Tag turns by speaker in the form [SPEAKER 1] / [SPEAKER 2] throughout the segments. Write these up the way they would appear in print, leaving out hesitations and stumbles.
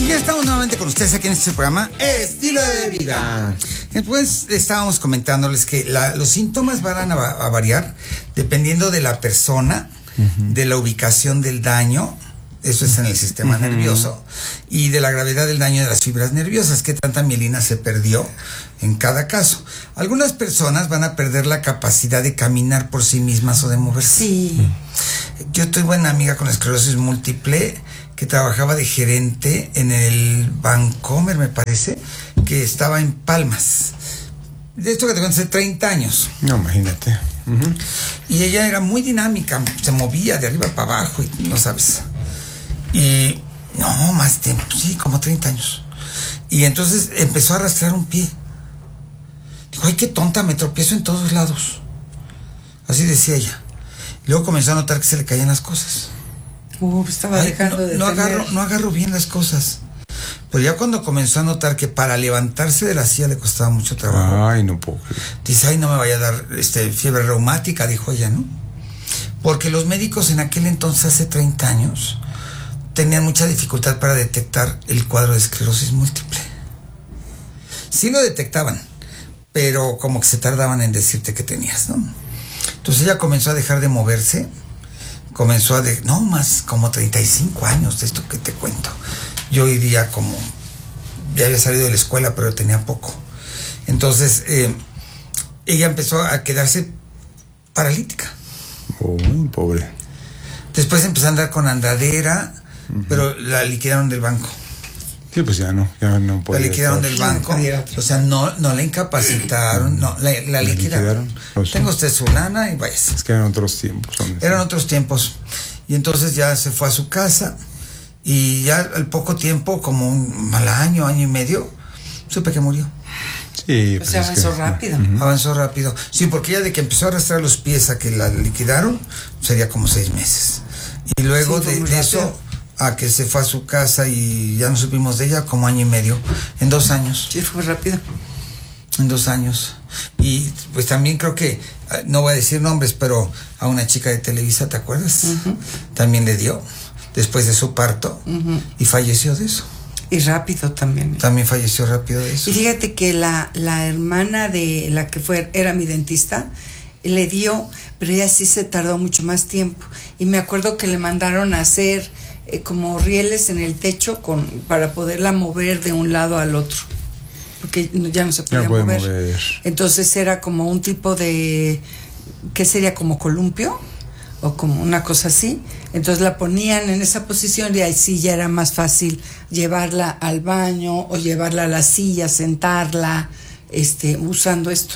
[SPEAKER 1] Y ya estamos nuevamente con ustedes aquí en este programa Estilo de Vida. Después estábamos comentándoles que los síntomas van a variar dependiendo de la persona, de la ubicación del daño, eso es en el sistema nervioso, y de la gravedad del daño de las fibras nerviosas, que tanta mielina se perdió en cada caso. Algunas personas van a perder la capacidad de caminar por sí mismas o de moverse.
[SPEAKER 2] Sí.
[SPEAKER 1] Yo tuve una amiga con esclerosis múltiple que trabajaba de gerente en el Bancomer, me parece, que estaba en Palmas. De esto que te cuento hace 30 años.
[SPEAKER 3] No, imagínate.
[SPEAKER 1] Y ella era muy dinámica, se movía de arriba para abajo y no sabes. Y no, más tiempo, sí, como 30 años. Y entonces empezó a arrastrar un pie. Dijo, ay, qué tonta, me tropiezo en todos lados. Así decía ella. Y luego comenzó a notar que se le caían las cosas.
[SPEAKER 2] Estaba dejando de
[SPEAKER 1] no agarro bien las cosas. Pero ya cuando comenzó a notar que para levantarse de la silla le costaba mucho trabajo.
[SPEAKER 3] Ay, no puedo creer.
[SPEAKER 1] Dice, ay, no me vaya a dar fiebre reumática, dijo ella, ¿no? Porque los médicos en aquel entonces, hace 30 años, tenían mucha dificultad para detectar el cuadro de esclerosis múltiple. Sí lo detectaban, pero como que se tardaban en decirte que tenías, ¿no? Entonces ella comenzó a dejar de moverse, no más, como 35 años de esto que te cuento. Yo hoy día ya había salido de la escuela, pero tenía poco. Entonces, ella empezó a quedarse paralítica.
[SPEAKER 3] Oh, pobre.
[SPEAKER 1] Después empezó a andar con andadera, pero la liquidaron del banco.
[SPEAKER 3] Sí, pues ya no puede.
[SPEAKER 1] La liquidaron del banco, o sea, no la incapacitaron, no, la liquidaron. Tenga usted su lana y vaya.
[SPEAKER 3] Es que eran otros tiempos.
[SPEAKER 1] Eran otros tiempos. Y entonces ya se fue a su casa y ya al poco tiempo, como un mal año y medio, supe que murió.
[SPEAKER 3] Sí,
[SPEAKER 2] pues avanzó rápido.
[SPEAKER 1] Avanzó rápido. Sí, porque ella de que empezó a arrastrar los pies a que la liquidaron, sería como 6 meses. Y luego de eso a que se fue a su casa y ya no supimos de ella, como 1 año y medio, en 2 años.
[SPEAKER 2] Sí, fue rápido.
[SPEAKER 1] En 2 años. Y pues también creo que, no voy a decir nombres, pero a una chica de Televisa, ¿te acuerdas? También le dio, después de su parto, y falleció de eso.
[SPEAKER 2] Y rápido también.
[SPEAKER 1] También falleció rápido de eso.
[SPEAKER 2] Y fíjate que la hermana de la que era mi dentista, le dio, pero ella sí se tardó mucho más tiempo. Y me acuerdo que le mandaron a hacer como rieles en el techo para poderla mover de un lado al otro, porque ya no se podía mover. Entonces era como un tipo de, ¿qué sería? Como columpio o como una cosa así. Entonces la ponían en esa posición y ahí sí ya era más fácil llevarla al baño o llevarla a la silla, sentarla, usando esto.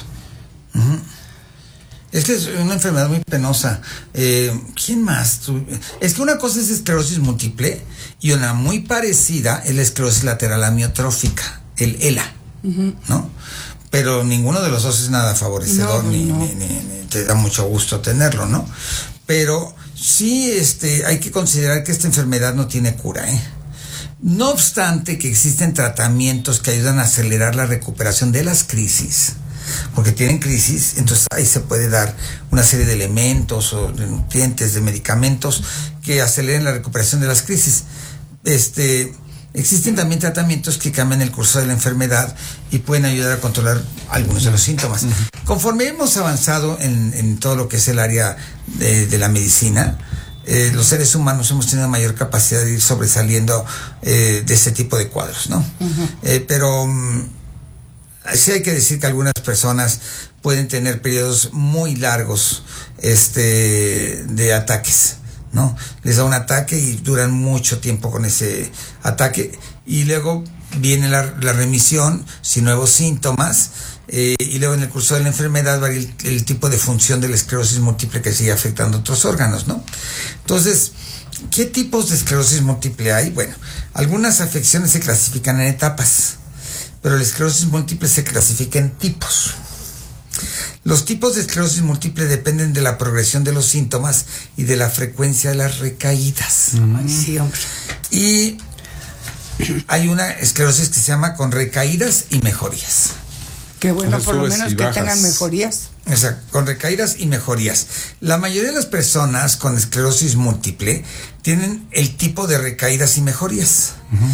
[SPEAKER 1] Es que es una enfermedad muy penosa. ¿Quién más? Es que una cosa es esclerosis múltiple y una muy parecida es la esclerosis lateral amiotrófica, el ELA, ¿no? Pero ninguno de los dos es nada favorecedor, ni te da mucho gusto tenerlo, ¿no? Pero sí, hay que considerar que esta enfermedad no tiene cura, ¿eh? No obstante que existen tratamientos que ayudan a acelerar la recuperación de las crisis, porque tienen crisis, entonces ahí se puede dar una serie de elementos o de nutrientes, de medicamentos que aceleren la recuperación de las crisis. Existen también tratamientos que cambian el curso de la enfermedad y pueden ayudar a controlar algunos de los síntomas. Conforme hemos avanzado en todo lo que es el área de la medicina, los seres humanos hemos tenido mayor capacidad de ir sobresaliendo de ese tipo de cuadros, ¿no? Pero sí hay que decir que algunas personas pueden tener periodos muy largos de ataques, ¿no? Les da un ataque y duran mucho tiempo con ese ataque y luego viene la remisión sin nuevos síntomas, y luego en el curso de la enfermedad varía el tipo de función de la esclerosis múltiple que sigue afectando otros órganos, ¿no? Entonces, ¿qué tipos de esclerosis múltiple hay? Bueno, algunas afecciones se clasifican en etapas, pero la esclerosis múltiple se clasifica en tipos. Los tipos de esclerosis múltiple dependen de la progresión de los síntomas y de la frecuencia de las recaídas.
[SPEAKER 2] Ay, sí, hombre.
[SPEAKER 1] Y hay una esclerosis que se llama con recaídas y mejorías.
[SPEAKER 2] Qué bueno, por lo menos que tengan mejorías.
[SPEAKER 1] Exacto, con recaídas y mejorías. La mayoría de las personas con esclerosis múltiple tienen el tipo de recaídas y mejorías.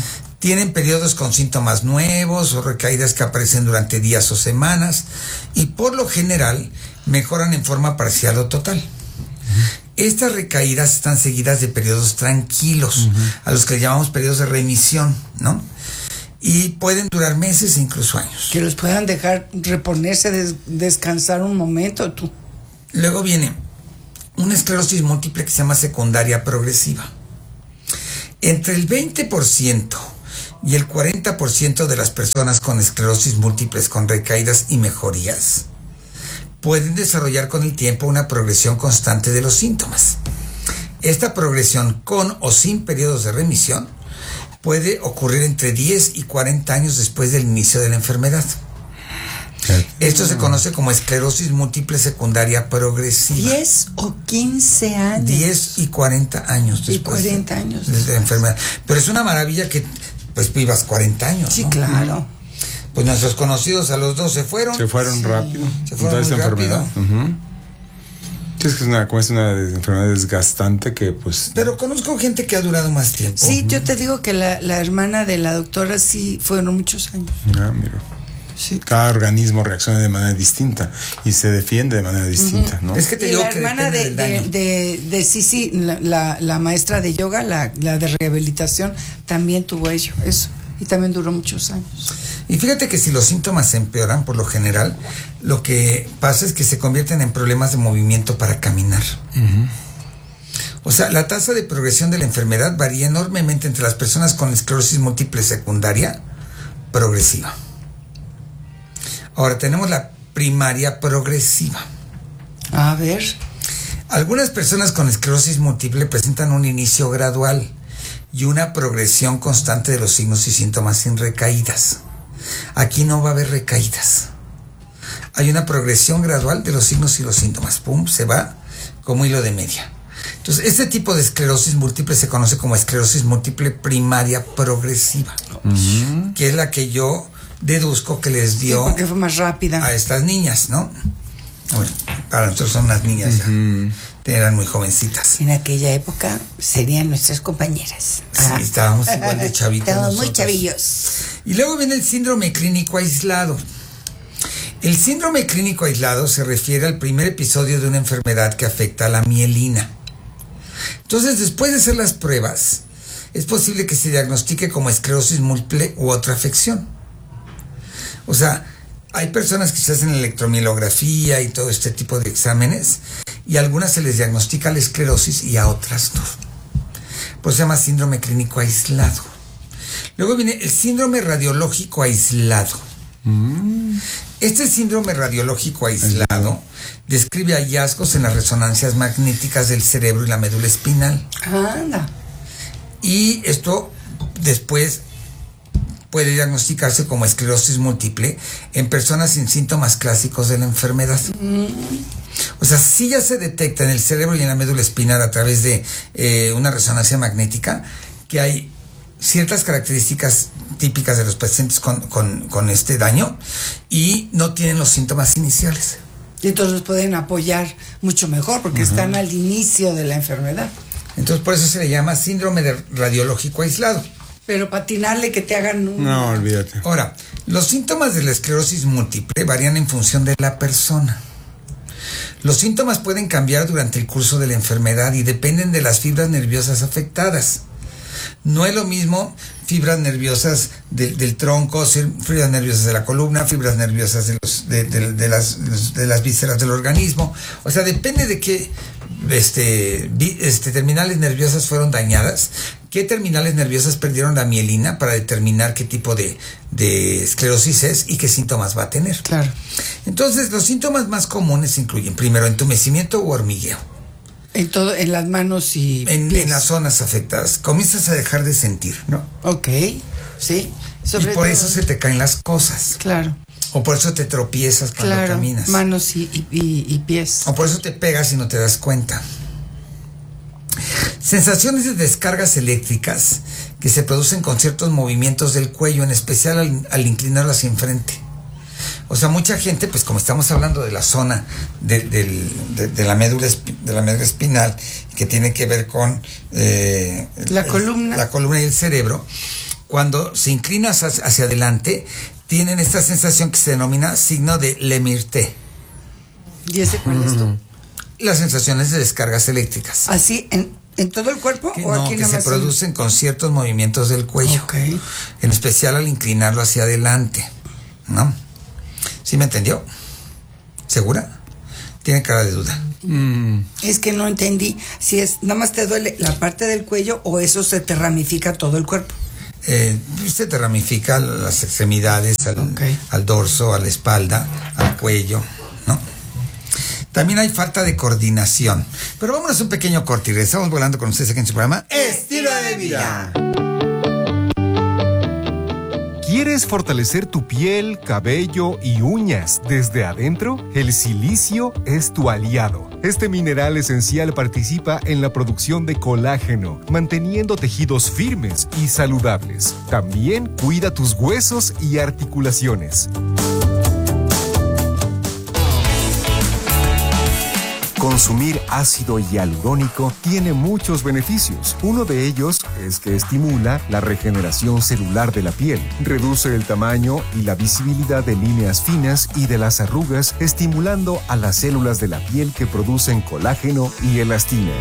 [SPEAKER 1] Tienen periodos con síntomas nuevos o recaídas que aparecen durante días o semanas y por lo general mejoran en forma parcial o total. Estas recaídas están seguidas de periodos tranquilos, a los que llamamos periodos de remisión, ¿no? Y pueden durar meses e incluso años.
[SPEAKER 2] Que los puedan dejar reponerse, descansar un momento, tú.
[SPEAKER 1] Luego viene una esclerosis múltiple que se llama secundaria progresiva. Entre el 20% y el 40% de las personas con esclerosis múltiples con recaídas y mejorías pueden desarrollar con el tiempo una progresión constante de los síntomas. Esta progresión con o sin periodos de remisión puede ocurrir entre 10 y 40 años después del inicio de la enfermedad. Esto se conoce como esclerosis múltiple secundaria progresiva.
[SPEAKER 2] 10 o 15 años.
[SPEAKER 1] 10 y 40 años después.
[SPEAKER 2] Y 40 años
[SPEAKER 1] de la enfermedad. Pero es una maravilla que pues vivas 40 años.
[SPEAKER 2] Sí,
[SPEAKER 1] ¿no?
[SPEAKER 2] Claro.
[SPEAKER 1] Pues nuestros conocidos a los 2 se fueron.
[SPEAKER 3] Se fueron
[SPEAKER 2] Sí.
[SPEAKER 3] rápido.
[SPEAKER 1] Se fueron
[SPEAKER 3] Toda esta
[SPEAKER 1] muy
[SPEAKER 3] enfermedad.
[SPEAKER 1] rápido.
[SPEAKER 3] Sí, es que es una enfermedad desgastante que pues...
[SPEAKER 1] Pero conozco gente que ha durado más tiempo.
[SPEAKER 2] Sí, yo te digo que la hermana de la doctora sí fueron muchos años.
[SPEAKER 3] Ah, mira.
[SPEAKER 2] Sí.
[SPEAKER 3] Cada organismo reacciona de manera distinta y se defiende de manera distinta, ¿no?
[SPEAKER 1] Es que te
[SPEAKER 2] Y
[SPEAKER 1] digo
[SPEAKER 2] la
[SPEAKER 1] que
[SPEAKER 2] hermana
[SPEAKER 1] depende del daño.
[SPEAKER 2] de Sisi, la maestra de yoga, la de rehabilitación, también tuvo eso. Y también duró muchos años.
[SPEAKER 1] Y fíjate que si los síntomas se empeoran, por lo general, lo que pasa es que se convierten en problemas de movimiento para caminar. O sea, la tasa de progresión de la enfermedad varía enormemente entre las personas con esclerosis múltiple secundaria progresiva. Ahora tenemos la primaria progresiva.
[SPEAKER 2] A ver.
[SPEAKER 1] Algunas personas con esclerosis múltiple presentan un inicio gradual y una progresión constante de los signos y síntomas sin recaídas. Aquí no va a haber recaídas. Hay una progresión gradual de los signos y los síntomas. Pum, se va como hilo de media. Entonces, este tipo de esclerosis múltiple se conoce como esclerosis múltiple primaria progresiva, que es la que yo deduzco que les dio
[SPEAKER 2] Sí, porque fue más rápida.
[SPEAKER 1] a estas niñas, ¿no? Bueno, para nosotros son unas niñas ya. Eran muy jovencitas.
[SPEAKER 2] En aquella época serían nuestras compañeras.
[SPEAKER 1] Sí, estábamos igual de chavitos.
[SPEAKER 2] Estábamos muy
[SPEAKER 1] nosotros.
[SPEAKER 2] chavillos.
[SPEAKER 1] Y luego viene el síndrome clínico aislado. El síndrome clínico aislado se refiere al primer episodio de una enfermedad que afecta a la mielina. Entonces, después de hacer las pruebas, es posible que se diagnostique como esclerosis múltiple u otra afección. O sea, hay personas que se hacen electromielografía y todo este tipo de exámenes, y a algunas se les diagnostica la esclerosis y a otras no. Pues se llama síndrome clínico aislado. Luego viene el síndrome radiológico aislado. Este síndrome radiológico aislado describe hallazgos en las resonancias magnéticas del cerebro y la médula espinal.
[SPEAKER 2] Anda.
[SPEAKER 1] Y esto después puede diagnosticarse como esclerosis múltiple en personas sin síntomas clásicos de la enfermedad. O sea, si ya se detecta en el cerebro y en la médula espinal a través de una resonancia magnética que hay ciertas características típicas de los pacientes con este daño y no tienen los síntomas iniciales.
[SPEAKER 2] Y entonces pueden apoyar mucho mejor porque están al inicio de la enfermedad.
[SPEAKER 1] Entonces por eso se le llama síndrome radiológico aislado.
[SPEAKER 2] Pero patinarle que te hagan un...
[SPEAKER 3] No, olvídate.
[SPEAKER 1] Ahora, los síntomas de la esclerosis múltiple varían en función de la persona. Los síntomas pueden cambiar durante el curso de la enfermedad y dependen de las fibras nerviosas afectadas. No es lo mismo fibras nerviosas del tronco, fibras nerviosas de la columna, fibras nerviosas de las vísceras del organismo. O sea, depende de qué terminales nerviosas fueron dañadas, qué terminales nerviosas perdieron la mielina para determinar qué tipo de esclerosis es y qué síntomas va a tener.
[SPEAKER 2] Claro.
[SPEAKER 1] Entonces, los síntomas más comunes incluyen, primero, entumecimiento u hormigueo.
[SPEAKER 2] En las manos y
[SPEAKER 1] En
[SPEAKER 2] pies.
[SPEAKER 1] las zonas afectadas. Comienzas a dejar de sentir, ¿no?
[SPEAKER 2] Ok, sí.
[SPEAKER 1] Y por eso se te caen las cosas.
[SPEAKER 2] Claro,
[SPEAKER 1] O por eso te tropiezas cuando
[SPEAKER 2] claro.
[SPEAKER 1] caminas.
[SPEAKER 2] Manos y pies.
[SPEAKER 1] O por eso te pegas y no te das cuenta. Sensaciones de descargas eléctricas que se producen con ciertos movimientos del cuello, en especial al inclinarlo hacia enfrente. O sea, mucha gente, pues como estamos hablando de la zona de la médula espinal, que tiene que ver con
[SPEAKER 2] La columna.
[SPEAKER 1] La columna y el cerebro, cuando se inclina hacia adelante, tienen esta sensación que se denomina signo de Lemirté.
[SPEAKER 2] ¿Y ese cuál es tú?
[SPEAKER 1] Las sensaciones de descargas eléctricas.
[SPEAKER 2] ¿Así en todo el cuerpo o
[SPEAKER 1] no,
[SPEAKER 2] aquí
[SPEAKER 1] que se
[SPEAKER 2] nomás
[SPEAKER 1] producen con ciertos movimientos del cuello.
[SPEAKER 2] Ok.
[SPEAKER 1] En especial al inclinarlo hacia adelante, ¿no? ¿Sí me entendió? ¿Segura? Tiene cara de duda.
[SPEAKER 2] Es que no entendí si es nada más te duele la parte del cuello o eso se te ramifica todo el cuerpo.
[SPEAKER 1] Se te ramifica las extremidades, al dorso, a la espalda, al cuello, ¿no? También hay falta de coordinación. Pero vámonos a un pequeño corte y regresamos volando con ustedes aquí en su programa Estilo de Vida.
[SPEAKER 4] ¿Quieres fortalecer tu piel, cabello y uñas desde adentro? El silicio es tu aliado. Este mineral esencial participa en la producción de colágeno, manteniendo tejidos firmes y saludables. También cuida tus huesos y articulaciones. Consumir ácido hialurónico tiene muchos beneficios. Uno de ellos es que estimula la regeneración celular de la piel, reduce el tamaño y la visibilidad de líneas finas y de las arrugas, estimulando a las células de la piel que producen colágeno y elastina.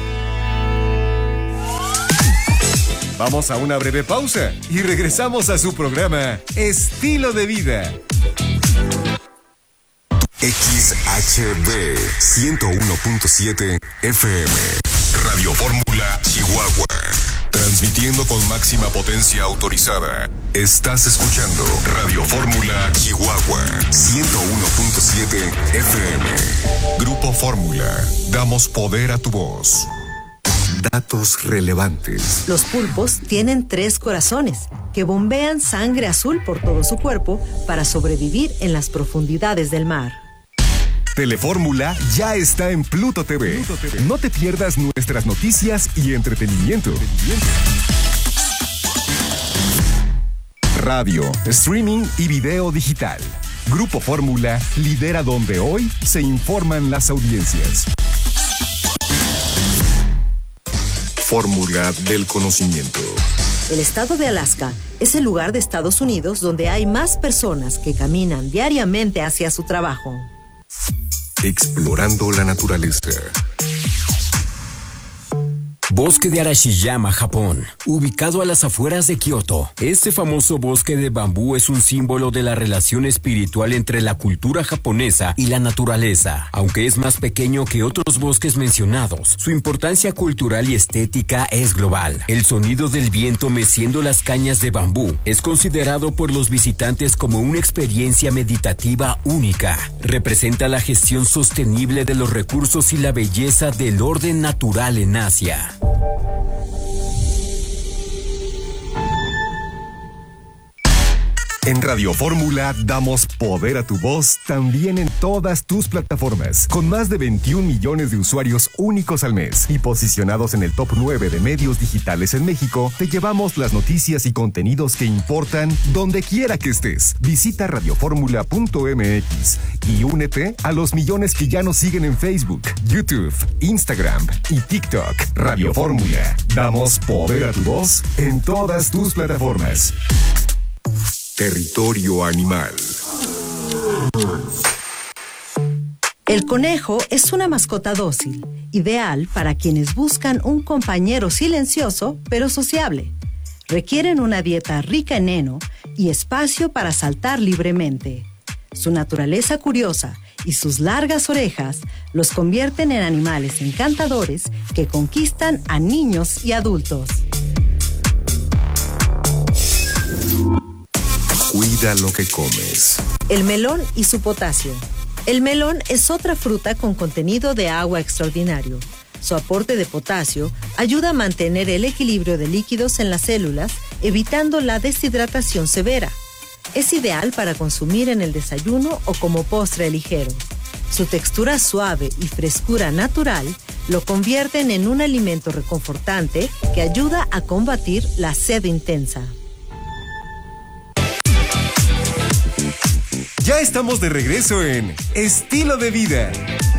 [SPEAKER 4] Vamos a una breve pausa y regresamos a su programa Estilo de Vida.
[SPEAKER 5] XHB 101.7 FM Radio Fórmula Chihuahua. Transmitiendo con máxima potencia autorizada. Estás escuchando Radio Fórmula Chihuahua 101.7 FM. Grupo Fórmula. Damos poder a tu voz. Datos relevantes.
[SPEAKER 6] Los pulpos tienen 3 corazones que bombean sangre azul por todo su cuerpo para sobrevivir en las profundidades del mar.
[SPEAKER 4] Telefórmula ya está en Pluto TV. No te pierdas nuestras noticias y entretenimiento. Radio, streaming y video digital. Grupo Fórmula lidera donde hoy se informan las audiencias.
[SPEAKER 5] Fórmula del conocimiento.
[SPEAKER 6] El estado de Alaska es el lugar de Estados Unidos donde hay más personas que caminan diariamente hacia su trabajo.
[SPEAKER 5] Explorando la naturaleza.
[SPEAKER 7] Bosque de Arashiyama, Japón, ubicado a las afueras de Kioto. Este famoso bosque de bambú es un símbolo de la relación espiritual entre la cultura japonesa y la naturaleza. Aunque es más pequeño que otros bosques mencionados, su importancia cultural y estética es global. El sonido del viento meciendo las cañas de bambú es considerado por los visitantes como una experiencia meditativa única. Representa la gestión sostenible de los recursos y la belleza del orden natural en Asia.
[SPEAKER 4] En Radio Fórmula damos poder a tu voz también en todas tus plataformas, con más de 21 millones de usuarios únicos al mes y posicionados en el top 9 de medios digitales en México. Te llevamos las noticias y contenidos que importan donde quiera que estés. Visita radioformula.mx y únete a los millones que ya nos siguen en Facebook, YouTube, Instagram y TikTok. Radio Fórmula, damos poder a tu voz en todas tus plataformas.
[SPEAKER 5] Territorio animal.
[SPEAKER 6] El conejo es una mascota dócil, ideal para quienes buscan un compañero silencioso pero sociable. Requieren una dieta rica en heno y espacio para saltar libremente. Su naturaleza curiosa y sus largas orejas los convierten en animales encantadores que conquistan a niños y adultos.
[SPEAKER 5] Cuida lo que comes.
[SPEAKER 6] El melón y su potasio. El melón es otra fruta con contenido de agua extraordinario. Su aporte de potasio ayuda a mantener el equilibrio de líquidos en las células, evitando la deshidratación severa. Es ideal para consumir en el desayuno o como postre ligero. Su textura suave y frescura natural lo convierten en un alimento reconfortante que ayuda a combatir la sed intensa.
[SPEAKER 4] Ya estamos de regreso en Estilo de Vida.